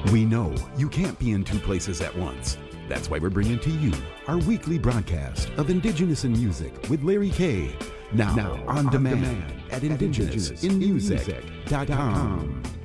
We know you can't be in two places at once. That's why we're bringing to you our weekly broadcast of Indigenous in Music with Larry Kay. Now on demand at indigenousinmusic.com.